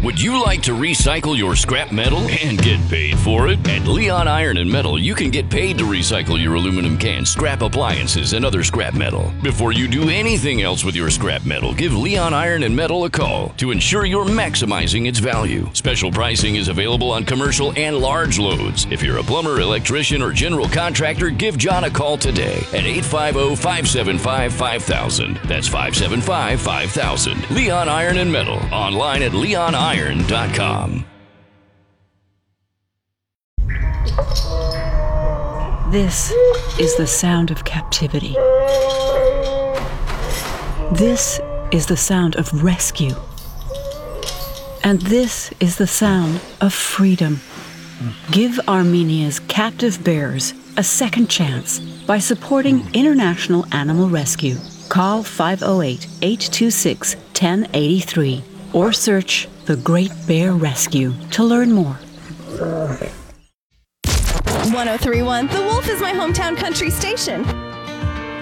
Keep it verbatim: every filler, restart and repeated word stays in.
Would you like to recycle your scrap metal and get paid for it? At Leon Iron and Metal, you can get paid to recycle your aluminum cans, scrap appliances, and other scrap metal. Before you do anything else with your scrap metal, give Leon Iron and Metal a call to ensure you're maximizing its value. Special pricing is available on commercial and large loads. If you're a plumber, electrician, or general contractor, give John a call today at eight five zero, five seven five, five thousand. That's five seven five, five thousand. Leon Iron and Metal. Online at leon iron dot com. This is the sound of captivity. This is the sound of rescue. And this is the sound of freedom. Give Armenia's captive bears a second chance by supporting International Animal Rescue. Call five oh eight, eight two six, one oh eight three or search The Great Bear Rescue to learn more. one oh three point one The Wolf is my hometown country station.